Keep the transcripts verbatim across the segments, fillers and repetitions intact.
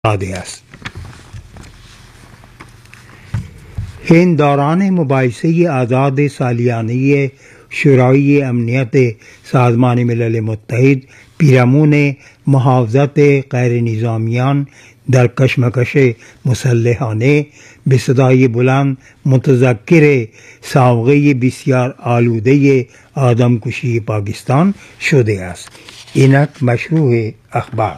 داده است. هند دوران مباحثه آزاد سالیانه شورای امنیت سازمان ملل متحد پیرامون محافظت غیر نظامیان در کشمکش مسلحانه به صدای بلند متذکر سابقه بسیار آلوده آدمکشی پاکستان شده است. اینک مشروع اخبار.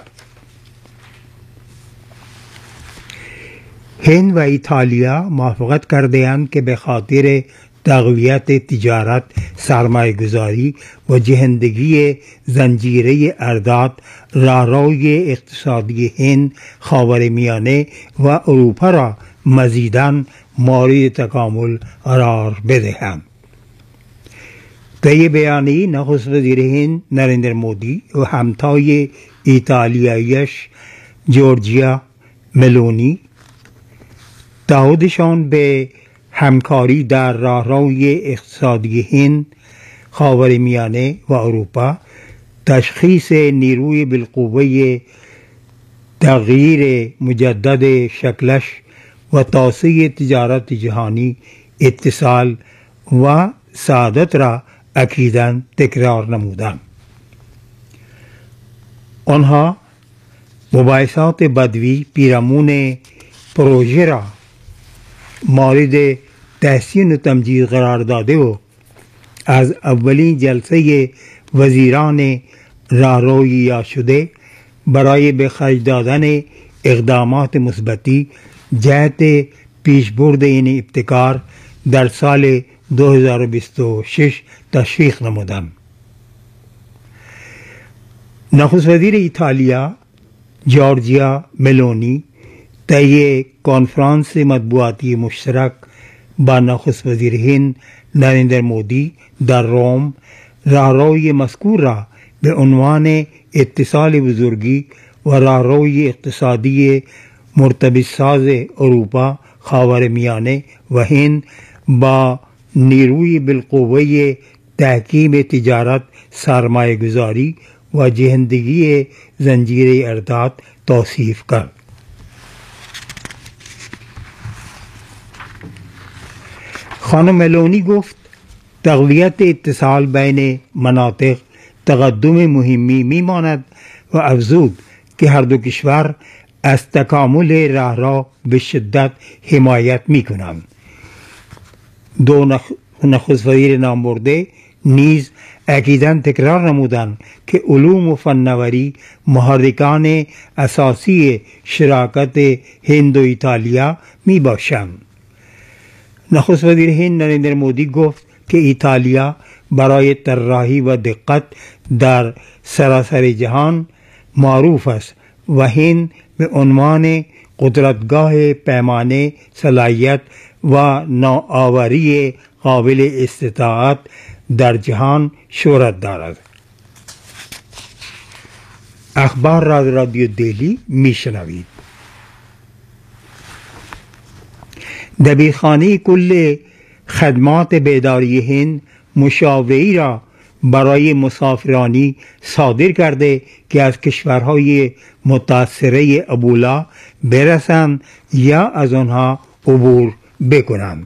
هند و ایتالیا موافقت کرده اند که به خاطر تقویت تجارت، سرمایه گذاری و جهندگی زنجیره ارزاد راهروی اقتصادی هند، خاورمیانه و اروپا را مزیداً مورد تکامل قرار بدهند. طی بیانیه‌ای نخست وزیر هند نریندر مودی و همتای ایتالیاییش جورجیا ملونی تعهدشان به همکاری در راهروی اقتصادی هند، خاورمیانه و اروپا، تشخیص نیروی بالقوه تغییر مجدد شکلش و توسعه تجارت جهانی، اتصال و سعادت را اکیداً تکرار نمودند. آنها مباحثات بدوی پیرامون پروژه را مورد تحسین و تمجید قرار داده و از اولین جلسه وزیران راهروی یاد شده برای به خرج دادن اقدامات مثبتی جهت پیشبرد این ابتکار در سال دو هزار و بیست و شش تشویق نمودند. نخست وزیر ایتالیا جورجیا ملونی طی کنفرانس مطبوعاتی مشترک با نخست وزیر هند نریندر مودی در روم راهروی مذکور را به عنوان اتصال بزرگی و راهروی اقتصادی مرتبط ساز اروپا، خاورمیانه و هند با نیروی بالقوه تحکیم تجارت، سرمایه گذاری و جهندگی زنجیره ارزاد توصیف کرد. خانم ملونی گفت تقویت اتصال بین مناطق تقدم مهمی میماند و افزود که هر دو کشور از تکامل راهرو به شدت حمایت میکنند. دو نخ... نخست وزیر نامبرده نیز اکیداً تکرار نمودند که علوم و فناوری محرکان اساسی شراکت هند و ایتالیا می باشند. نخست وزیر هند نریندر مودی گفت که ایتالیا برای طراحی و دقت در سراسر جهان معروف است و هند به عنوان قدرتگاه پیمانه صلاحیت و نوآوری قابل استطاعت در جهان شهرت دارد. اخبار را رادیو دهلی میشنوید. دبیرخانه کل خدمات بیداری هند مشاوره‌ای را برای مسافرانی صادر کرده که از کشورهای متاثره ابولا برسند یا از آنها عبور بکنند.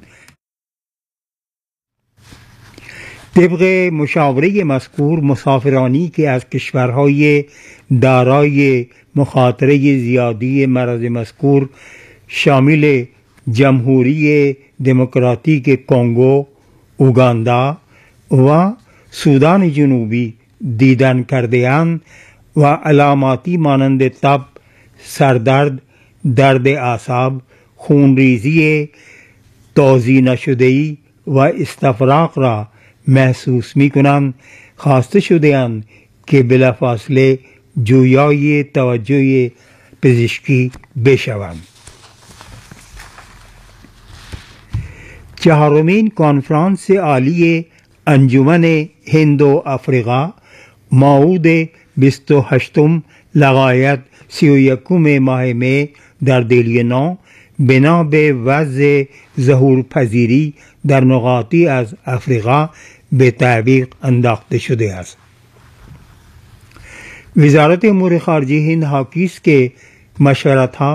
طبق مشاوره مذکور مسافرانی که از کشورهای دارای مخاطره زیادی مرض مذکور شامل جمهوری دموکراتیک کنگو، اوگاندا و سودان جنوبی دیدن کرده اند و علاماتی مانند تب، سردرد، درد اعصاب، خونریزی توزیع نشده‌ای و استفراغ را محسوس می کنند خواسته شده اند که بلافاصله جویای توجه پزشکی بشوند. چهارمین کنفرانس عالی انجمن هند و افریقا موعود بیست و هشتم لغایت سی و یکم ماه می در دهلی نو بنا به وضع ظهور پذیری در نقاطی از افریقا به تعویق انداخته شده است. وزارت امور خارجه هند حاکی است که मशवरा था